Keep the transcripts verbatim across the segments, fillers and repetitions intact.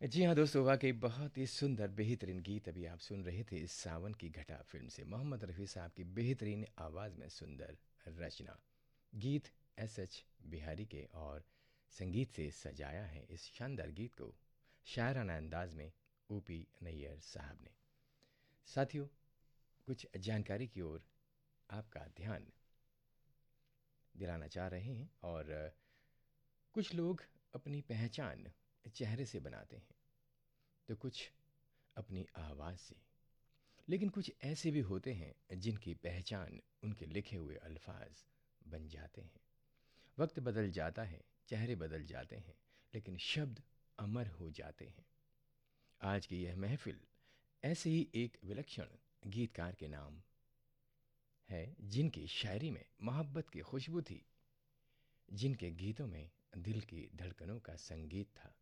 जी हाँ दोस्तों, वाक़ई बहुत ही सुंदर बेहतरीन गीत अभी आप सुन रहे थे इस सावन की घटा फ़िल्म से मोहम्मद रफ़ी साहब की बेहतरीन आवाज़ में सुंदर रचना। गीत एस एच बिहारी के और संगीत से सजाया है इस शानदार गीत को शायराना अंदाज में ओपी नैयर साहब ने। साथियों, कुछ जानकारी की ओर आपका ध्यान दिलाना चाह रहे हैं और कुछ लोग अपनी पहचान चेहरे से बनाते हैं, तो कुछ अपनी आवाज़ से। लेकिन कुछ ऐसे भी होते हैं जिनकी पहचान उनके लिखे हुए अल्फाज बन जाते हैं। वक्त बदल जाता है, चेहरे बदल जाते हैं, लेकिन शब्द अमर हो जाते हैं। आज की यह महफिल ऐसे ही एक विलक्षण गीतकार के नाम है, जिनकी शायरी में मोहब्बत की खुशबू थी, जिनके गीतों में दिल की धड़कनों का संगीत था,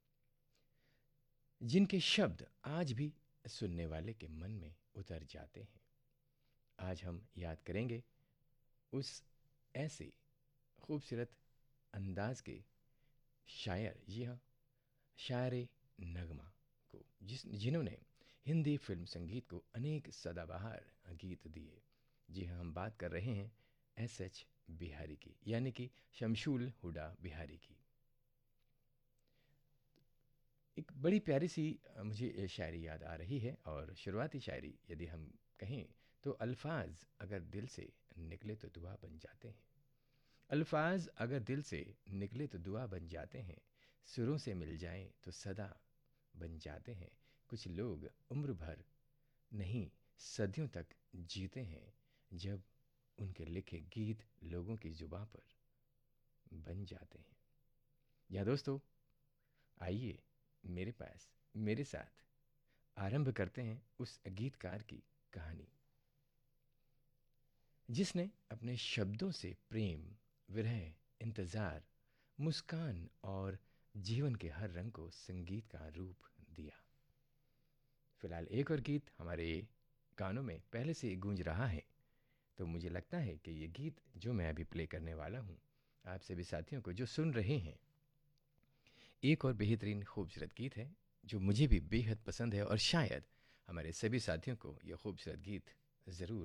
जिनके शब्द आज भी सुनने वाले के मन में उतर जाते हैं। आज हम याद करेंगे उस ऐसे खूबसूरत अंदाज के शायर, जी हाँ, शायर नगमा को, जिस जिन्होंने हिंदी फिल्म संगीत को अनेक सदाबहार गीत दिए। जी हाँ, हम बात कर रहे हैं एस एच बिहारी की, यानी कि शमशूल हुडा बिहारी की। एक बड़ी प्यारी सी अ, मुझे ये शायरी याद आ रही है, और शुरुआती शायरी यदि हम कहें तो अल्फाज अगर दिल से निकले तो दुआ बन जाते हैं। अल्फाज अगर दिल से निकले तो दुआ बन जाते हैं, सुरों से मिल जाएं तो सदा बन जाते हैं। कुछ लोग उम्र भर नहीं, सदियों तक जीते हैं, जब उनके लिखे गीत लोगों की जुबां पर बन जाते हैं। या दोस्तों, आइए मेरे पास, मेरे साथ आरंभ करते हैं उस गीतकार की कहानी, जिसने अपने शब्दों से प्रेम, विरह, इंतज़ार, मुस्कान और जीवन के हर रंग को संगीत का रूप दिया। फिलहाल एक और गीत हमारे कानों में पहले से गूंज रहा है, तो मुझे लगता है कि ये गीत जो मैं अभी प्ले करने वाला हूँ, आप सभी साथियों को जो सुन रहे हैं, एक और बेहतरीन खूबसूरत गीत है जो मुझे भी बेहद पसंद है, और शायद हमारे सभी साथियों को ये खूबसूरत गीत ज़रूर